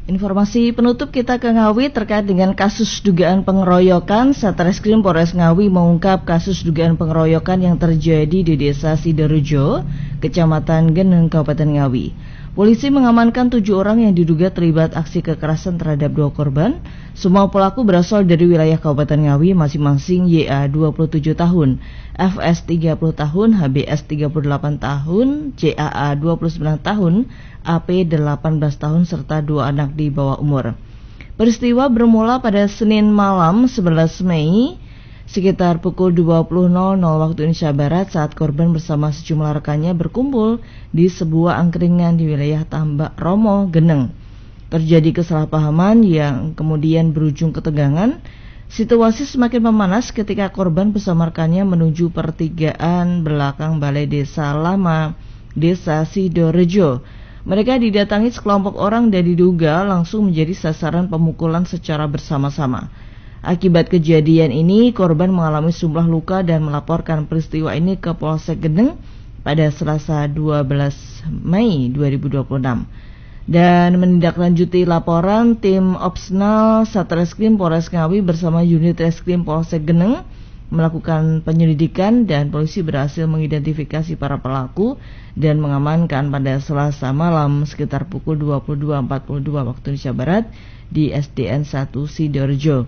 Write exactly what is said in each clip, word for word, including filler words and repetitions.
Informasi penutup kita ke Ngawi terkait dengan kasus dugaan pengeroyokan. Satreskrim Polres Ngawi mengungkap kasus dugaan pengeroyokan yang terjadi di Desa Sidorejo, Kecamatan Geneng, Kabupaten Ngawi. Polisi mengamankan tujuh orang yang diduga terlibat aksi kekerasan terhadap dua korban. Semua pelaku berasal dari wilayah Kabupaten Ngawi, masing-masing Y A dua puluh tujuh tahun, F S tiga puluh tahun, H B S tiga puluh delapan tahun, C A A dua puluh sembilan tahun, A P delapan belas tahun, serta dua anak di bawah umur. Peristiwa bermula pada Senin malam sebelas Mei sekitar pukul dua puluh nol nol waktu Indonesia Barat saat korban bersama sejumlah rekannya berkumpul di sebuah angkringan di wilayah Tambak Romo, Geneng. Terjadi kesalahpahaman yang kemudian berujung ketegangan. Situasi semakin memanas ketika korban bersama rekannya menuju pertigaan belakang Balai Desa Lama, Desa Sidorejo. Mereka didatangi sekelompok orang dan diduga langsung menjadi sasaran pemukulan secara bersama-sama. Akibat kejadian ini, korban mengalami sejumlah luka dan melaporkan peristiwa ini ke Polsek Geneng pada Selasa dua belas Mei dua ribu dua puluh enam. Dan menindaklanjuti laporan, tim Opsnal Satreskrim Polres Ngawi bersama unit Reskrim Polsek Geneng melakukan penyelidikan dan polisi berhasil mengidentifikasi para pelaku dan mengamankan pada Selasa malam sekitar pukul dua puluh dua empat puluh dua waktu Indonesia Barat di S D N satu Sidorejo.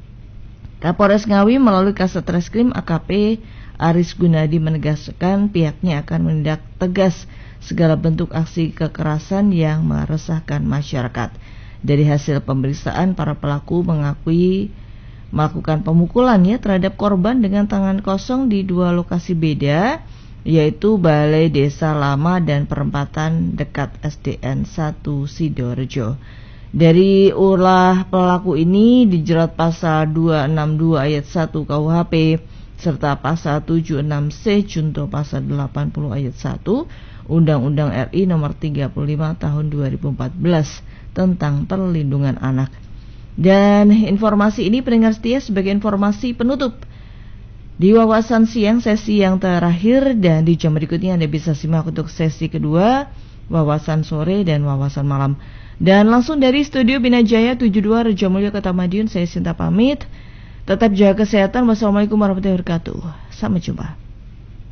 Kapolres Ngawi melalui Kasat Reskrim A K P Aris Gunadi menegaskan pihaknya akan menindak tegas segala bentuk aksi kekerasan yang meresahkan masyarakat. Dari hasil pemeriksaan, para pelaku mengakui melakukan pemukulannya terhadap korban dengan tangan kosong di dua lokasi beda, yaitu Balai Desa Lama dan perempatan dekat S D N satu Sidorejo. Dari ulah pelaku ini dijerat pasal dua enam dua ayat satu K U H P serta pasal tujuh enam C junto pasal delapan puluh ayat satu Undang-Undang R I nomor tiga puluh lima tahun dua ribu empat belas tentang perlindungan anak. Dan informasi ini pendengar setia sebagai informasi penutup di Wawasan Siang sesi yang terakhir, dan di jam berikutnya Anda bisa simak untuk sesi kedua, Wawasan Sore dan Wawasan Malam. Dan langsung dari studio Bina Jaya tujuh puluh dua Rejomulyo Kota Madiun, saya Sinta pamit. Tetap jaga kesehatan. Wassalamualaikum warahmatullahi wabarakatuh. Sampai jumpa.